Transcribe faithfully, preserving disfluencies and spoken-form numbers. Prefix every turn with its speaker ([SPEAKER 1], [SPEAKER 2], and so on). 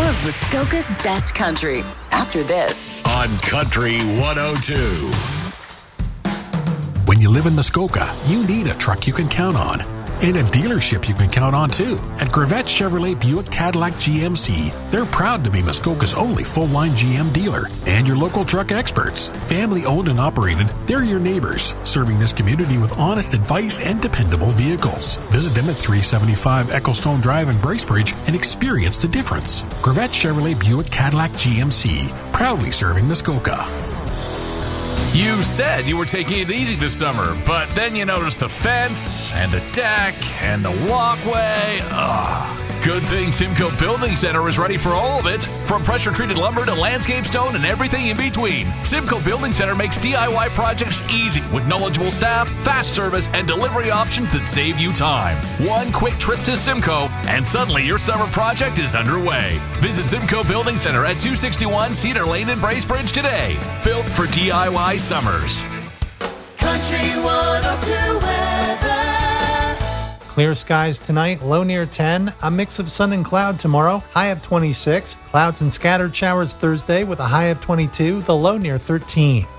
[SPEAKER 1] of Muskoka's best country after this.
[SPEAKER 2] On Country one oh two.
[SPEAKER 3] When you live in Muskoka, you need a truck you can count on. And a dealership you can count on, too. At Gravette Chevrolet Buick Cadillac G M C, they're proud to be Muskoka's only full-line G M dealer and your local truck experts. Family-owned and operated, they're your neighbors, serving this community with honest advice and dependable vehicles. Visit them at three seventy-five Ecclestone Drive in Bracebridge and experience the difference. Gravette Chevrolet Buick Cadillac G M C, proudly serving Muskoka.
[SPEAKER 4] You said you were taking it easy this summer, but then you noticed the fence and the deck and the walkway. Ugh. Good thing Simcoe Building Center is ready for all of it. From pressure-treated lumber to landscape stone and everything in between. Simcoe Building Center makes D I Y projects easy with knowledgeable staff, fast service, and delivery options that save you time. One quick trip to Simcoe, and suddenly your summer project is underway. Visit Simcoe Building Center at two sixty-one Cedar Lane in Bracebridge today. Built for D I Y summers.
[SPEAKER 5] Country one oh two weather.
[SPEAKER 6] Clear skies tonight, low near ten. A mix of sun and cloud tomorrow, high of twenty-six. Clouds and scattered showers Thursday with a high of twenty-two, the low near thirteen.